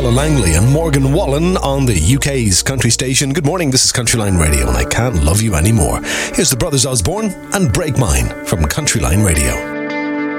Ella Langley and Morgan Wallen on the UK's country station. Good morning, this is Countryline Radio and I Can't Love You Anymore. Here's the Brothers Osborne and Break Mine from Countryline Radio.